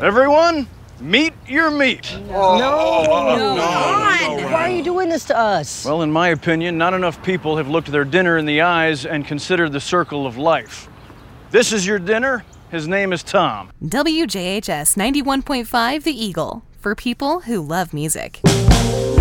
Everyone, meet your meat. No. Why are you doing this to us? Well, in my opinion, not enough people have looked their dinner in the eyes and considered the circle of life. This is your dinner. His name is Tom. WJHS 91.5 The Eagle, for people who love music.